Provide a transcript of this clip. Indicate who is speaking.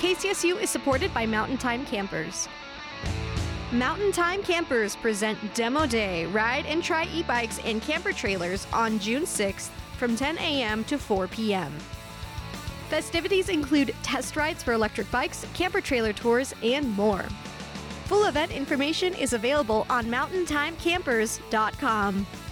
Speaker 1: KCSU is supported by Mountain Time Campers. Mountain Time Campers present Demo Day, ride and try e-bikes and camper trailers on June 6th from 10 a.m. to 4 p.m. Festivities include test rides for electric bikes, camper trailer tours, and more. Full event information is available on mountaintimecampers.com.